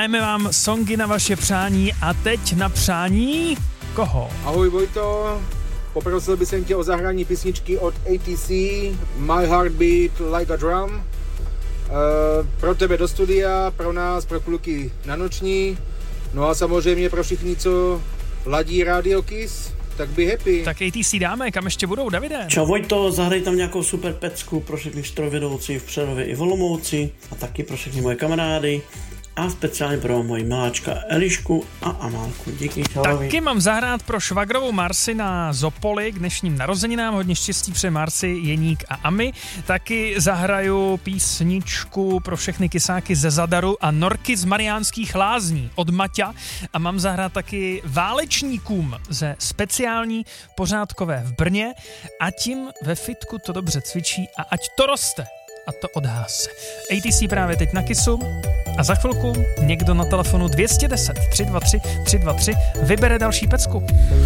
Hrajeme vám songy na vaše přání a teď na přání koho? Ahoj Vojto, poprosil bych tě o zahrání písničky od ATC, My Heartbeat Like a Drum. Pro tebe do studia, pro nás, pro kluky na noční, no a samozřejmě pro všichni, co ladí Radio Kiss, tak be happy. Tak ATC dáme, kam ještě budou, Davide? Čau Vojto, zahraj tam nějakou super pecku pro všechny strojvedoucí v Přerově i v Olomouci a taky pro všechny moje kamarády a speciálně pro moji miláčka Elišku a Amálku. Díky, čau. Taky mám zahrát pro švagrovou Marsi na Zopoli k dnešním narozeninám. Hodně štěstí přeje Marsi, Jeník a Ami. Taky zahraju písničku pro všechny kysáky ze Zadaru a Norky z Mariánských Lázní od Maťa. A mám zahrát taky válečníkům ze speciální pořádkové v Brně. A tím ve fitku to dobře cvičí a ať to roste a to odháse. ATC právě teď na Kissu a za chvilku někdo na telefonu 210 323 323 vybere další pecku.